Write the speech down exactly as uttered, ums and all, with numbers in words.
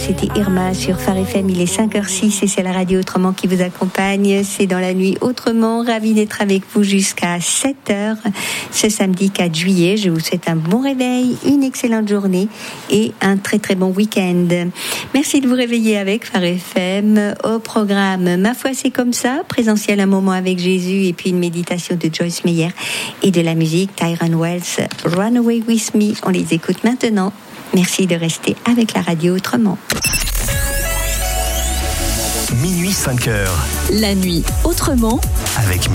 c'était Irma sur Phare F M. Il est cinq heures six et c'est la radio Autrement qui vous accompagne. C'est dans la nuit Autrement. Ravi d'être avec vous jusqu'à sept heures ce samedi quatre juillet. Je vous souhaite un bon réveil, une excellente journée et un très très bon week-end. Merci de vous réveiller avec Phare F M. Au programme, ma foi c'est comme ça, présentiel un moment avec Jésus et puis une méditation de Joyce Meyer et de la musique Tyrone Wells, Run Away With Me. On les écoute maintenant. Merci de rester avec la radio Autrement. Minuit cinq heures. La nuit Autrement. Avec